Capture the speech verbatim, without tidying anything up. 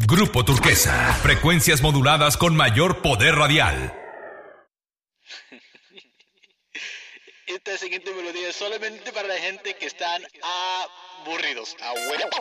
Grupo Turquesa, frecuencias moduladas con mayor poder radial. Esta siguiente melodía es solamente para la gente que están aburridos. A huevo.